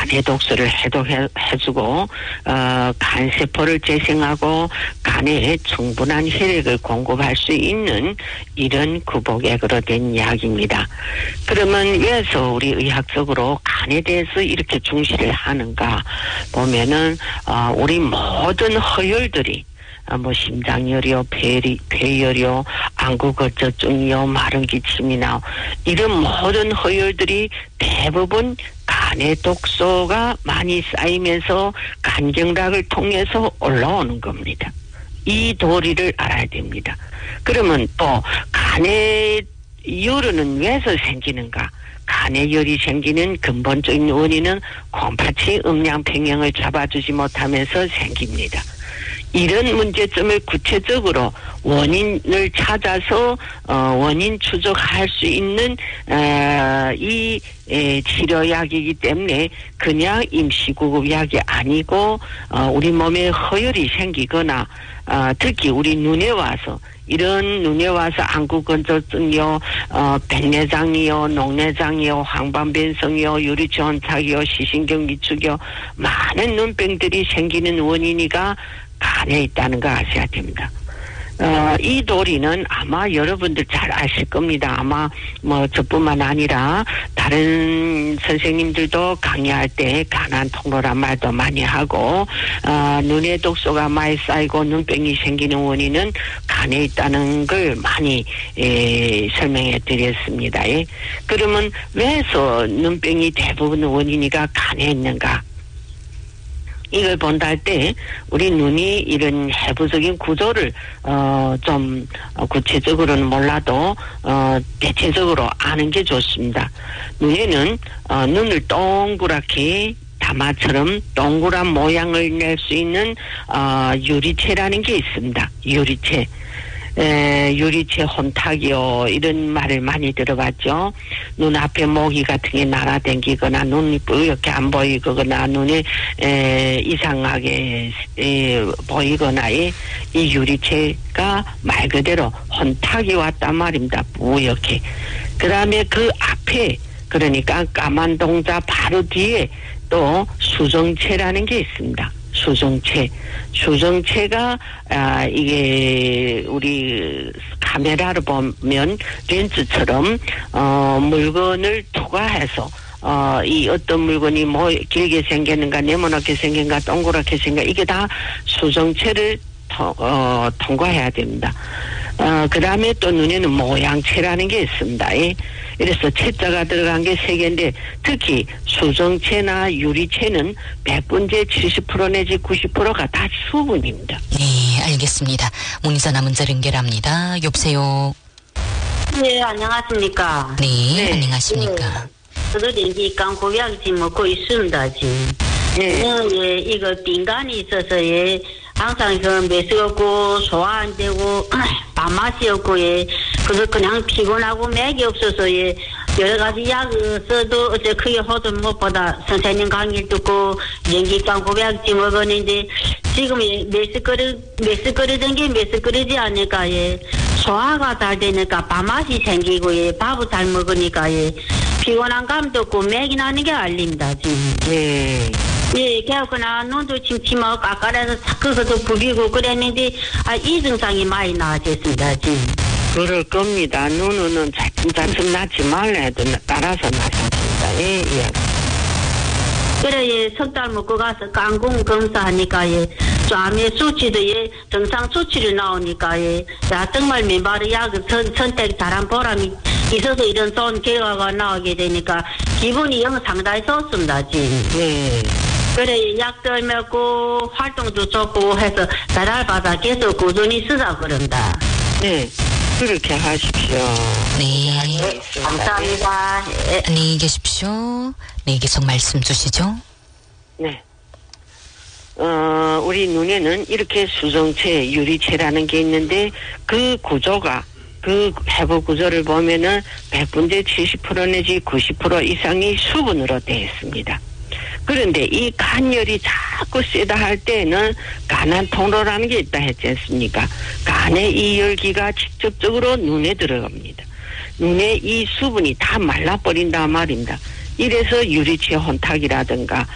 간의 독소를 해주고 간세포를 재생하고 간에 충분한 혈액을 공급할 수 있는 이런 구복액으로 된 약입니다. 그러면 왜서 우리 의학적으로 간에 대해서 이렇게 중시를 하는가 보면은 우리 모든 허혈들이 심장열이요, 폐열이요, 안구거처증이요, 마른 기침이나 이런 모든 허혈들이 대부분 간의 독소가 많이 쌓이면서 간경락을 통해서 올라오는 겁니다. 이 도리를 알아야 됩니다. 그러면 또 간의 열은 왜서 생기는가? 간의 열이 생기는 근본적인 원인은 콩팥이 음양 평형을 잡아주지 못하면서 생깁니다. 이런 문제점을 구체적으로 원인을 찾아서 원인 추적할 수 있는 이 치료약이기 때문에 그냥 임시구급약이 아니고 우리 몸에 허혈이 생기거나 특히 우리 눈에 와서 안구건조증이요, 백내장이요, 녹내장이요, 황반변성이요, 유리체 혼탁이요, 시신경 위축이요, 많은 눈병들이 생기는 원인이가 간에 있다는 거 아셔야 됩니다. 이 도리는 아마 여러분들 잘 아실 겁니다. 아마 저뿐만 아니라 다른 선생님들도 강의할 때 간암 통로란 말도 많이 하고 눈에 독소가 많이 쌓이고 눈병이 생기는 원인은 간에 있다는 걸 많이 설명해 드렸습니다. 그러면 왜서 눈병이 대부분 원인이가 간에 있는가? 이걸 본다 할 때 우리 눈이 이런 해부적인 구조를 좀 구체적으로는 몰라도 대체적으로 아는 게 좋습니다. 눈에는 눈을 동그랗게 다마처럼 동그란 모양을 낼 수 있는 유리체라는 게 있습니다. 유리체 혼탁이요, 이런 말을 많이 들어봤죠. 눈앞에 모기 같은 게 날아다니거나 눈이 뿌옇게 안 보이거나 눈에 이상하게 보이거나 이 유리체가 말 그대로 혼탁이 왔단 말입니다. 뿌옇게. 그 다음에 그 앞에, 그러니까 까만 동자 바로 뒤에 또 수정체라는 게 있습니다. 수정체가 이게 우리 카메라로 보면 렌즈처럼 물건을 투과해서 이 어떤 물건이 길게 생겼는가, 네모나게 생긴가, 동그랗게 생긴가, 이게 다 수정체를 통과해야 됩니다. 그 다음에 또 눈에는 모양체라는 게 있습니다. 이래서 체자가 들어간 게 3개인데 특히 수정체나 유리체는 100분의 70% 내지 90%가 다 수분입니다. 네, 알겠습니다. 문의전화 문자 연결합니다. 여보세요. 네, 안녕하십니까. 네, 안녕하십니까. 네. 저도 이제 깡고약 지금 먹고 있습니다, 지금. 네. 이거 빈간이 있어서 항상 매스럽고 소화 안 되고 밥맛이 없고 그래서 그냥 피곤하고 맥이 없어서 여러 가지 약을 써도 어째 크게 호전 못보다 선생님 강의 듣고 연기깡 고백지 먹었는데 지금 메스꺼리던 게 메스꺼리지 않으니까 소화가 잘 되니까 밥맛이 생기고 밥을 잘 먹으니까 피곤한 감도 없고 맥이 나는 게 알립니다 지금. 그래갖고나 눈도 침침하고 까까라서 삭혀서도 부비고 그랬는데 이 증상이 많이 나아졌습니다 지금. 그럴 겁니다. 눈은 차츰 낫지 말라 해도 따라서 나셨습니다. 그래 석 달 먹고 가서 깡공 검사하니까 쫙의 수치도 정상 수치로 나오니까 정말 맨바로 약을 선택 잘한 보람이 있어서 이런 좋은 결과가 나오게 되니까 기분이 영 상당히 좋습니다 지금. 그래 약도 먹고 활동도 좋고 해서 배달받아 계속 꾸준히 쓰자 그런다. 네, 그렇게 하십시오. 네, 감사합니다. 안녕히 계십시오. 네, 계속 말씀 주시죠. 네. 우리 눈에는 이렇게 수정체, 유리체라는 게 있는데 그 구조가 그 해부 구조를 보면은 100분의 70% 내지 90% 이상이 수분으로 되어 있습니다. 그런데 이 간열이 자꾸 세다 할 때는 간암 통로라는 게 있다 했지 않습니까? 간의 이 열기가 직접적으로 눈에 들어갑니다. 눈에 이 수분이 다 말라버린단 말입니다. 이래서 유리체 혼탁이라든가